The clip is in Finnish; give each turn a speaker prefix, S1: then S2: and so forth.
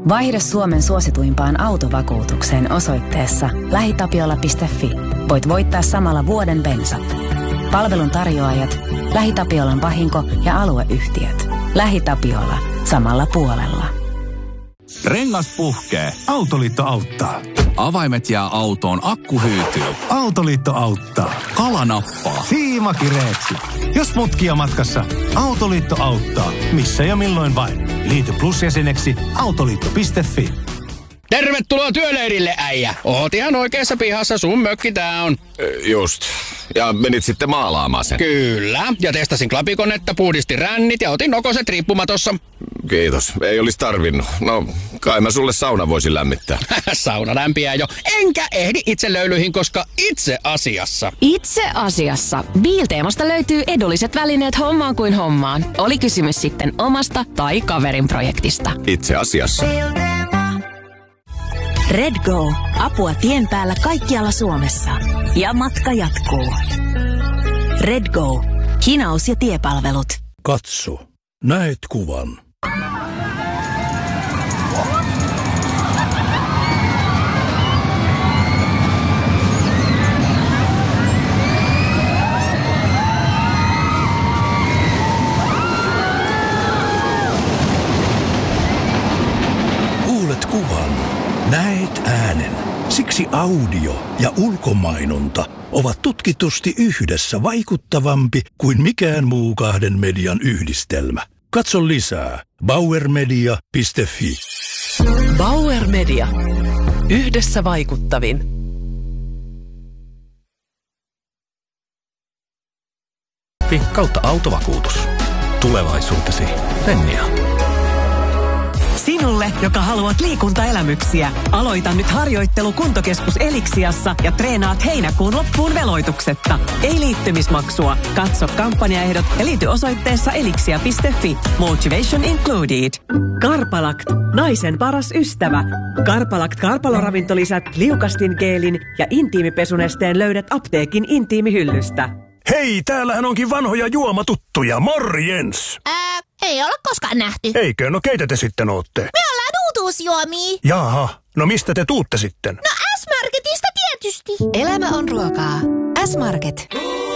S1: Vaihda Suomen suosituimpaan autovakuutukseen osoitteessa lähitapiola.fi. Voit voittaa samalla vuoden bensat. Palvelun tarjoajat, LähiTapiolan vahinko- ja alueyhtiöt. LähiTapiola. Samalla puolella.
S2: Rengas puhkee.
S3: Autoliitto auttaa.
S2: Avaimet jää autoon, akku hyytyy.
S3: Autoliitto auttaa.
S2: Kala nappaa.
S3: Siima kireeksi. Jos mutkia matkassa, Autoliitto auttaa. Missä ja milloin vain. Liity Plus-jäseneksi autoliitto.fi.
S4: Tervetuloa työleirille, äijä. Oot ihan oikeassa pihassa, sun mökki tää on.
S5: Just. Ja menit sitten maalaamaan sen.
S4: Kyllä. Ja testasin klapikonetta, puhdistin rännit ja otin nokoset riippumatossa.
S5: Kiitos. Ei olisi tarvinnut. No, kai mä sulle sauna voisin lämmittää.
S4: Sauna lämpiää jo. Enkä ehdi itse löylyihin, koska itse asiassa.
S6: Itse asiassa. Biilteemasta löytyy edulliset välineet hommaan kuin hommaan. Oli kysymys sitten omasta tai kaverin projektista.
S5: Itse asiassa.
S7: RedGo. Apua tien päällä kaikkialla Suomessa. Ja matka jatkuu. RedGo. Hinaus- ja tiepalvelut.
S8: Katso. Näet kuvan. Kuulet kuvan. Näet äänen. Siksi audio ja ulkomainonta ovat tutkitusti yhdessä vaikuttavampi kuin mikään muu kahden median yhdistelmä. Katso lisää bauermedia.fi.
S9: Bauer Media. Yhdessä vaikuttavin.
S10: Kautta autovakuutus. Tulevaisuutesi. Fennia.
S9: Sinulle, joka haluat liikuntaelämyksiä, aloita nyt harjoittelu Kuntokeskus Eliksiassa ja treenaat heinäkuun loppuun veloituksetta. Ei liittymismaksua. Katso kampanjaehdot ja liity osoitteessa elixia.fi. Motivation included. Karpalakt. Naisen paras ystävä. Karpalakt karpaloravintolisät, liukastingeelin ja intiimipesunesteen löydät apteekin intiimihyllystä.
S11: Hei, täällähän onkin vanhoja juomatuttuja. Morjens!
S12: Ei olla koskaan nähty.
S11: Eikö? No keitä te sitten ootte?
S12: Me ollaan uutuusjuomia.
S11: Jaha, no mistä te tuutte sitten?
S12: No S-Marketista tietysti.
S7: Elämä on ruokaa. S-Market.